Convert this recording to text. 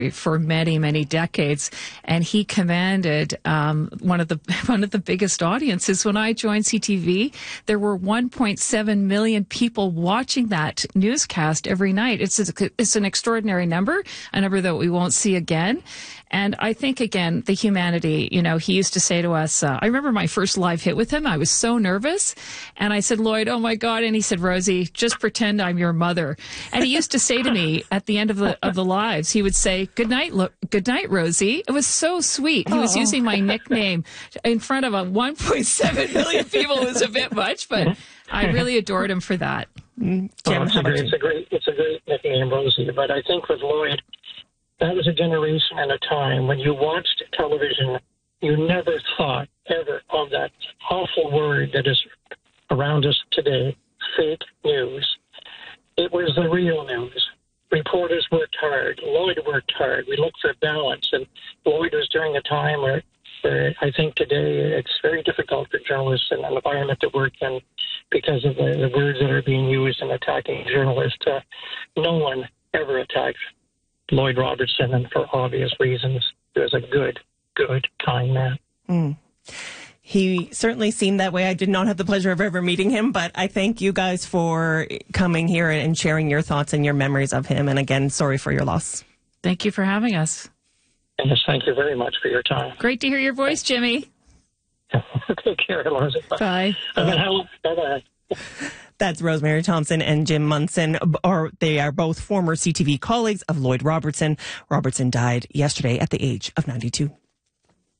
for many, many decades, and he commanded one of the biggest audiences. When I joined CTV, there were 1.7 million people watching that newscast every night. It's an extraordinary number, a number that we won't see again. And I think, again, the humanity, he used to say to us, I remember my first live hit with him. I was so nervous. And I said, Lloyd, oh my God. And he said, Rosie, just pretend I'm your mother. And he used to say to me at the end of the lives, he would say, good night, Rosie. It was so sweet. He was using my nickname in front of 1.7 million people. It was a bit much, but I really adored him for that. Jim, it's a great nickname, Rosie. But I think with Lloyd, that was a generation and a time when you watched television, you never thought ever of that awful word that is around us today, fake news. It was the real news. Reporters worked hard. Lloyd worked hard. We looked for balance. And Lloyd was during a time where I think today it's very difficult for journalists and an environment to work in because of the words that are being used in attacking journalists. No one ever attacked Lloyd Robertson, and for obvious reasons. He was a good, kind man. He certainly seemed that way. I did not have the pleasure of ever meeting him, but I thank you guys for coming here and sharing your thoughts and your memories of him. And again, sorry for your loss. Thank you for having us. Yes, thank you very much for your time. Great to hear your voice, Jimmy. Take care, Elizabeth. Bye. Bye-bye. That's Rosemary Thompson and Jim Munson. They are both former CTV colleagues of Lloyd Robertson. Robertson died yesterday at the age of 92.